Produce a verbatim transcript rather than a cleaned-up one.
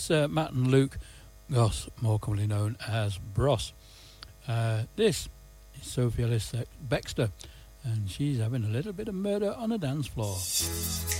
It's uh, Matt and Luke Goss, more commonly known as Bros. Uh, this is Sophie Ellis Bextor, and she's having a little bit of murder on a dance floor.